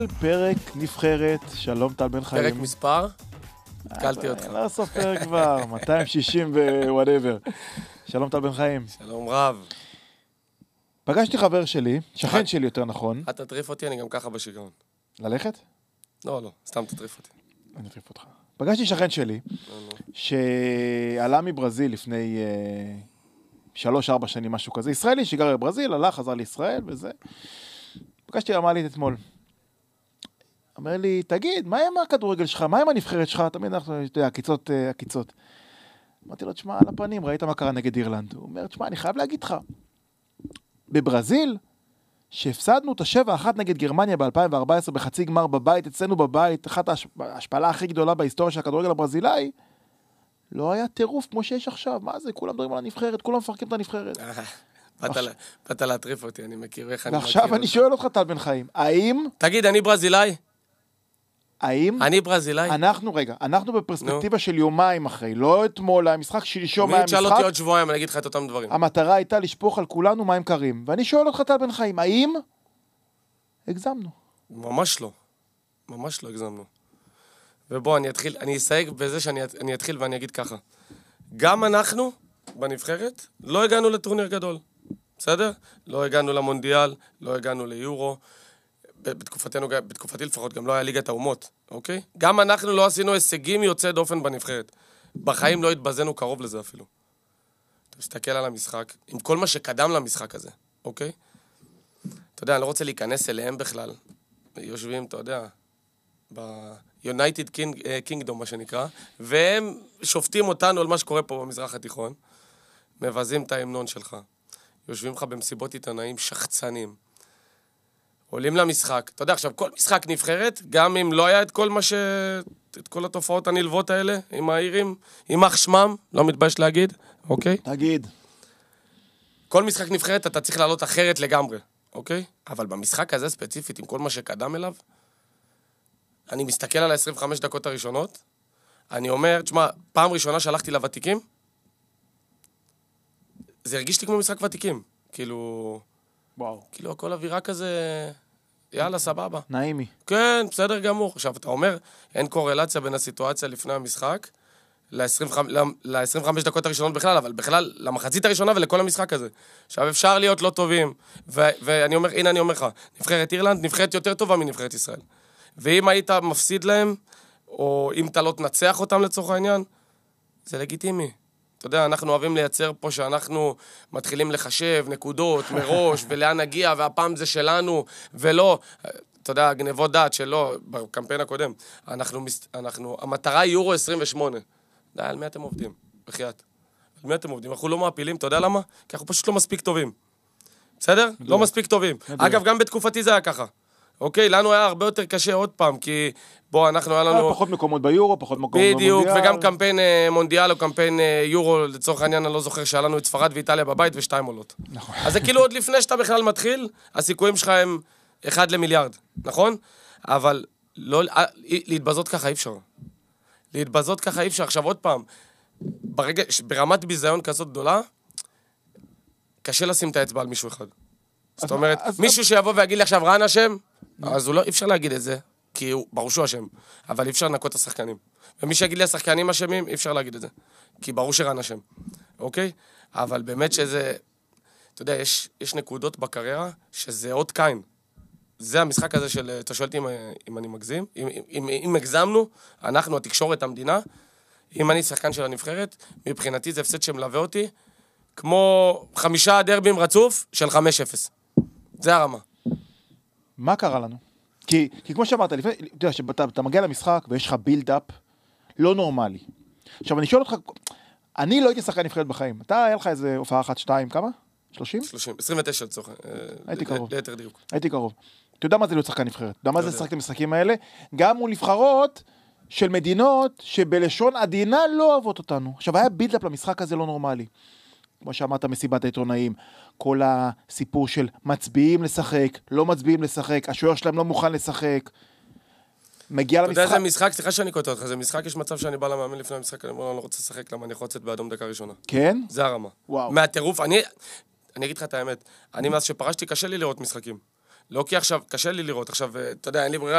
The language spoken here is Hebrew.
פרק נבחרת, שלום טל בן חיים. פרק מספר? התקלתי אותך. לא סופר כבר, 260 ווואטאבר. שלום טל בן חיים. שלום רב. פגשתי חבר שלי, שכן שלי יותר נכון. אתה תטריף אותי, אני גם ככה בשיגעון. ללכת? לא, סתם תטריף אותי. אני אטריף אותך. פגשתי שכן שלי, שעלה מברזיל לפני 3-4 שנים, משהו כזה. ישראלי שגר בברזיל, הלך, חזר לישראל וזה. פגשתי רמאלית אתמול. אומר לי, תגיד, מה עם הכדורגל שלך? מה עם הנבחרת שלך? תמיד אנחנו, הקיצות. אמרתי לו, תשמע, על הפנים, ראית מה קרה נגד אירלנד? הוא אומר, תשמע, אני חייב להגיד לך, בברזיל, שהפסדנו את ה7-1 נגד גרמניה ב-2014 בחצי גמר בבית, אצלנו בבית, אחת ההשפלה הכי גדולה בהיסטוריה של הכדורגל הברזילאי, לא היה טירוף כמו שיש עכשיו. מה זה? כולם מדברים על הנבחרת, כולם מפרקים את הנבחרת. באת להטריף אותי, אני מכיר איך אני מכיר. ועכשיו אני שואל אותך, טל בן חיים, האם... תגיד, אני ברזילאי? האם... אני ברזילאי? אנחנו בפרספקטיבה של יומיים אחרי, לא אתמול, המשחק שלשום היה משחק. תשאל אותי עוד שבועיים, אני אגיד לך את אותם דברים. המטרה הייתה לשפוך על כולנו מים קרים. ואני שואל אותך, טל בן חיים, האם הגזמנו? ממש לא הגזמנו. ובוא, אני אסייג בזה שאני אתחיל ואני אגיד ככה. גם אנחנו, בנבחרת, לא הגענו לטורניר גדול. בסדר? לא הגענו למונדיאל, לא הגענו ליורו. בתקופתי לפחות גם לא היה ליגת האומות, אוקיי? גם אנחנו לא עשינו הישגים יוצא דופן בנבחרת. בחיים לא התבזנו קרוב לזה אפילו. אתה מסתכל על המשחק, עם כל מה שקדם למשחק הזה, אוקיי? אתה יודע, אני לא רוצה להיכנס אליהם בכלל. יושבים, אתה יודע, ב-United Kingdom, מה שנקרא, והם שופטים אותנו על מה שקורה פה במזרח התיכון, מבזים את ההמנון שלך, יושבים לך במסיבות עיתונאים שחצנים, עולים למשחק. אתה יודע, עכשיו, כל משחק נבחרת, גם אם לא היה את כל התופעות הנלוות האלה, עם האירים, עם אח שמם, לא מתבייש להגיד, אוקיי? תגיד. כל משחק נבחרת אתה צריך לעלות אחרת לגמרי, אוקיי? אבל במשחק הזה ספציפית, עם כל מה שקדם אליו, אני מסתכל על ה-25 דקות הראשונות, אני אומר, תשמע, פעם ראשונה שהלכתי לוותיקים, זה הרגיש לי כמו משחק ותיקים. כאילו... וואו. כאילו, הכל אווירה כזה... יאללה, סבבה. נעימי. כן, בסדר גמור. עכשיו, אתה אומר, אין קורלציה בין הסיטואציה לפני המשחק, ל-25 דקות הראשונות בכלל, אבל בכלל, למחצית הראשונה ולכל המשחק הזה. עכשיו, אפשר להיות לא טובים, ואני אומר, הנה אני אומר לך, נבחרת אירלנד, נבחרת יותר טובה מנבחרת ישראל. ואם היית מפסיד להם, או אם אתה לא תנצח אותם לצורך העניין, זה לגיטימי. אתה יודע, אנחנו אוהבים לייצר פה שאנחנו מתחילים לחשב נקודות מראש, ולאן נגיע, והפעם זה שלנו, ולא, אתה יודע, גנבות דעת שלא, בקמפיין הקודם, המטרה היא יורו 28. די, על מי אתם עובדים? בחייאת. על מי אתם עובדים? אנחנו לא מעפילים, אתה יודע למה? כי אנחנו פשוט לא מספיק טובים. בסדר? לא מספיק טובים. אגב, גם בתקופתי זה היה ככה. אוקיי, לנו היה הרבה יותר קשה עוד פעם, כי בוא, אנחנו היה לנו... פחות מקומות ביורו, פחות מקומות במונדיאל. בדיוק, וגם קמפיין מונדיאל או קמפיין יורו, לצורך העניין אני לא זוכר שהיה לנו את ספרד ואיטליה בבית ו2 עולות. נכון. אז זה כאילו עוד לפני שאתה בכלל מתחיל, הסיכויים שלך הם 1 למיליארד, נכון? אבל לא, להתבזות ככה אי אפשר. להתבזות ככה אי אפשר. עכשיו עוד פעם, ברמת ביזיון כזאת גדולה, קשה לשים את האצבע על מישהו אחד. זאת אומרת, מישהו שיבוא ויגיד לי עכשיו רן אשם, אז הוא לא, אי אפשר להגיד את זה, כי הוא ברור שהוא אשם, אבל אי אפשר לנקות את השחקנים. ומי שיגיד לי השחקנים אשמים, אי אפשר להגיד את זה, כי ברור שרן אשם, אוקיי? אבל באמת שזה, אתה יודע, יש נקודות בקריירה שזה עוד קין. זה המשחק הזה של, אתה שואלתי אם אני מגזים, אם הגזמנו, אנחנו, התקשורת, המדינה, אם אני שחקן של הנבחרת, מבחינתי זה הפסד שמלווה אותי, כמו 5 דרבים רצוף של 5-0. זה הרמה. מה קרה לנו? כי כמו שאמרת, אתה יודע, שאתה מגיע למשחק ויש לך בילד-אפ לא נורמלי. עכשיו, אני שואל אותך, אני לא הייתי שחקן נבחרת בחיים. אתה, היה לך איזה הופעה 1-2, כמה? 30? 30, 29 לצורך. הייתי קרוב. ליתר דיוק. הייתי קרוב. אתה יודע מה זה להיות שחקן נבחרת? אתה יודע מה זה לשחק את המשחקים האלה? גם מול נבחרות של מדינות שבלשון עדינה לא אוהבות אותנו. עכשיו, היה בילד-אפ למשחק הזה לא נורמלי. כמו שאמרת, מסיבת העיתונאים, כל הסיפור של מצביעים לשחק, לא מצביעים לשחק, השוער שלהם לא מוכן לשחק, מגיע למשחק... אתה יודע, זה משחק, סליחה שאני קוטע אותך, זה משחק, יש מצב שאני בא למאמן לפני המשחק, אני אומר, אני לא רוצה לשחק, למה אני יכול לצאת באדום דקה ראשונה. כן? זה הרמה. וואו. מהטירוף, אני אגיד לך את האמת, אני מאז שפרשתי, קשה לי לראות משחקים. לא כי עכשיו, קשה לי לראות, עכשיו, אתה יודע, אין לי ברירה,